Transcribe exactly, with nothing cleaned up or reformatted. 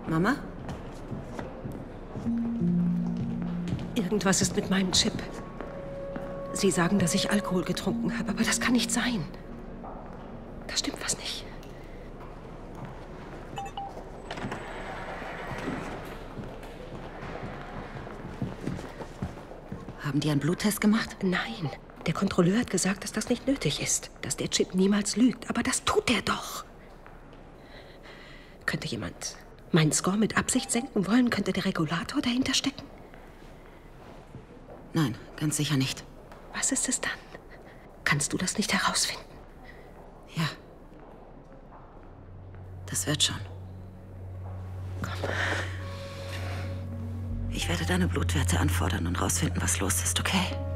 Mama? Irgendwas ist mit meinem Chip. Sie sagen, dass ich Alkohol getrunken habe, aber das kann nicht sein. Da stimmt was nicht. Haben die einen Bluttest gemacht? Nein. Der Kontrolleur hat gesagt, dass das nicht nötig ist. Dass der Chip niemals lügt. Aber das tut er doch. Könnte jemand meinen Score mit Absicht senken wollen? Könnte der Regulator dahinter stecken? Nein, ganz sicher nicht. Was ist es dann? Kannst du das nicht herausfinden? Ja. Das wird schon. Komm. Ich werde deine Blutwerte anfordern und rausfinden, was los ist, okay?